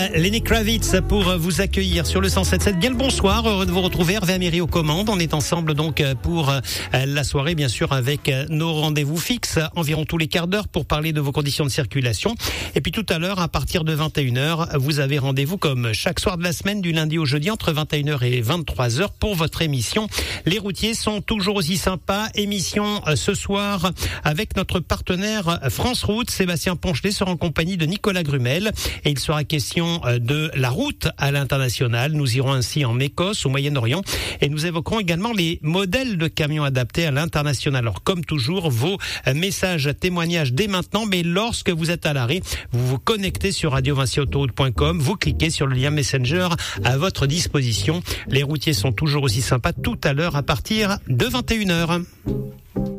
Lenny Kravitz pour vous accueillir sur le 107.7. Bien le bonsoir, heureux de vous retrouver. Hervé Améry aux commandes. On est ensemble donc pour la soirée, bien sûr, avec nos rendez-vous fixes environ tous les quarts d'heure pour parler de vos conditions de circulation. Et puis tout à l'heure, à partir de 21h, vous avez rendez-vous comme chaque soir de la semaine, du lundi au jeudi, entre 21h et 23h pour votre émission. Les routiers sont toujours aussi sympas. Émission ce soir avec notre partenaire France Route. Sébastien Ponchelet sera en compagnie de Nicolas Grumel et il sera question de la route à l'international. Nous irons ainsi en Écosse, au Moyen-Orient, et nous évoquerons également les modèles de camions adaptés à l'international. Alors, comme toujours, vos messages, témoignages dès maintenant, mais lorsque vous êtes à l'arrêt, vous vous connectez sur radiovinciautoroute.com, vous cliquez sur le lien Messenger à votre disposition. Les routiers sont toujours aussi sympas tout à l'heure à partir de 21h.